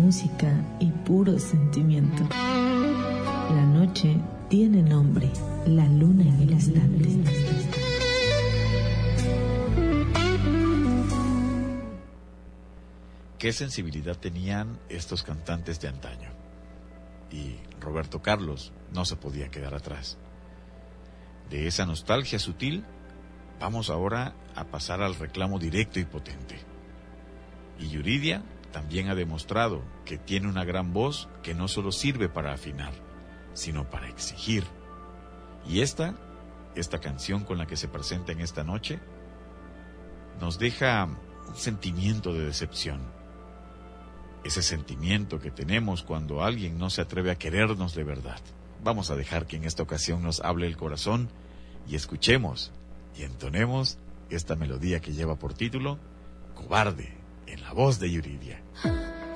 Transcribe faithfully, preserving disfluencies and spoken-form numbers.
música y puro sentimiento. La noche tiene nombre, la luna en el instante. ¿Qué sensibilidad tenían estos cantantes de antaño? Y Roberto Carlos no se podía quedar atrás. De esa nostalgia sutil, vamos ahora a pasar al reclamo directo y potente. Y Yuridia también ha demostrado que tiene una gran voz que no solo sirve para afinar, sino para exigir. Y esta, esta canción con la que se presenta en esta noche, nos deja un sentimiento de decepción. Ese sentimiento que tenemos cuando alguien no se atreve a querernos de verdad. Vamos a dejar que en esta ocasión nos hable el corazón y escuchemos y entonemos esta melodía que lleva por título Cobarde, en la voz de Yuridia.